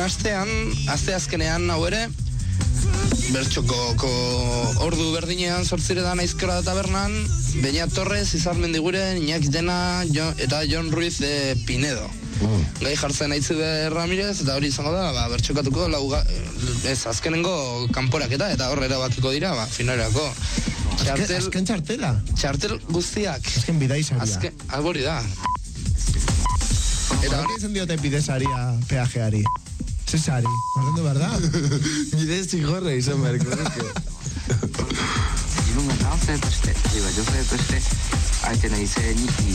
aste azkenean hau ere, bertxoko ordu berdinean 8 Aizkora da tabernan, Beñat Torres, Izar Mendiguren, Iñaki Dena eta Jon Ruiz de Pinedo. Gai jartzen Aitziber Ramirez, eta hori izango da, bertxokatuko azkenengo kanporaketa, eta horrela batiko dira, finalerako. Azken txartela? Txartel guztiak. Azken bidaizaria. Hori da. Eta hori izan diote bidezaria peajeari. Zesari, ordendu behar da? Bidez txigorra izan beharko duke. Zilungan hau zer beste, yo zer beste, aitena izen